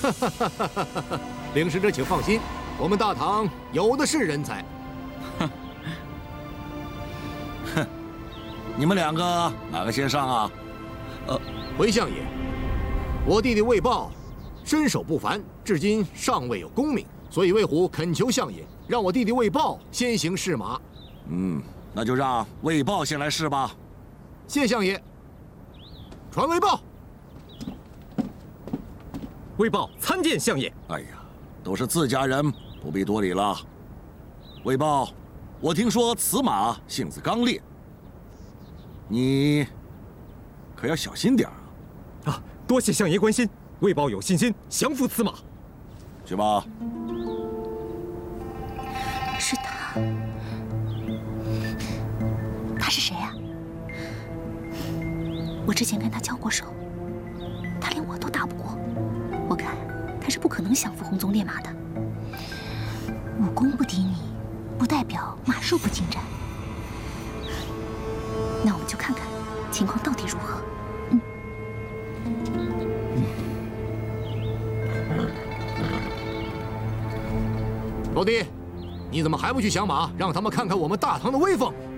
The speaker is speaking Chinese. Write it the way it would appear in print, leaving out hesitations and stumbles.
领使者请放心，我们大唐有的是人才。 哼，你们两个哪个先上啊？ 回相爷，我弟弟魏豹身手不凡，至今尚未有功名，所以魏虎恳求相爷，让我弟弟魏豹先行试马。 那就让魏豹先来试吧。 谢相爷。传魏豹。 魏豹参见相爷。 哎呀，都是自家人，不必多礼了。魏豹，我听说此马性子刚烈，你可要小心点啊！ 多谢相爷关心，魏豹有信心降服此马。 去吧。 是他，他是谁啊？我之前跟他交过手，他连我都打不过，我看他是不可能降服红鬃烈马的。武功不敌你，不代表马术不精湛。那我们就看看情况到底如何。 老弟，你怎么还不去降马，让他们看看我们大唐的威风？